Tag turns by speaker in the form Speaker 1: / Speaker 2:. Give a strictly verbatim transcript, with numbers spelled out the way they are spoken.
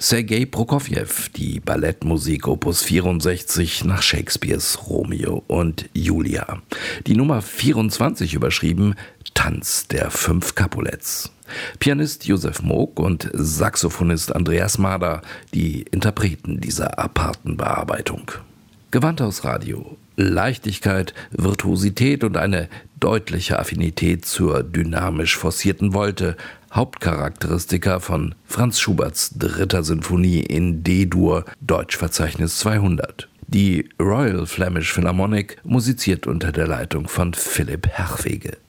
Speaker 1: Sergei Prokofjew, die Ballettmusik Opus vierundsechzig nach Shakespeares Romeo und Julia. Die Nummer vierundzwanzig überschrieben Tanz der fünf Capulets. Pianist Josef Moog und Saxophonist Andreas Mader, die Interpreten dieser aparten Bearbeitung. Gewandhaus Radio. Leichtigkeit, Virtuosität und eine deutliche Affinität zur dynamisch forcierten Volte, Hauptcharakteristika von Franz Schuberts dritter Sinfonie in D-Dur, Deutschverzeichnis zweihundert. Die Royal Flemish Philharmonic musiziert unter der Leitung von Philipp Herrwege.